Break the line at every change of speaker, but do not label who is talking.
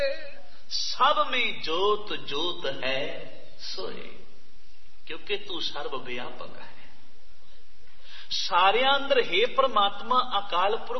ਸਭ में जोत जोत है सोए, क्योंकि तू सर्व व्यापक है। सारियां अंदर हे परमात्मा अकाल पुरख